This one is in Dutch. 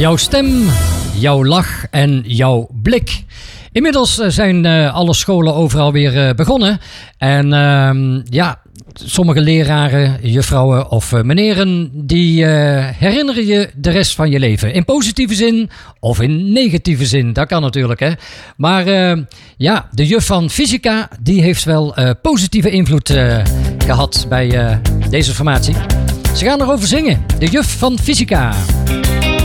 Jouw stem, jouw lach en jouw blik. Inmiddels zijn alle scholen overal weer begonnen. En sommige leraren, juffrouwen of meneren, die herinneren je de rest van je leven. In positieve zin of in negatieve zin. Dat kan natuurlijk, hè. Maar de juf van fysica, die heeft wel positieve invloed gehad bij deze formatie. Ze gaan erover zingen. De juf van fysica.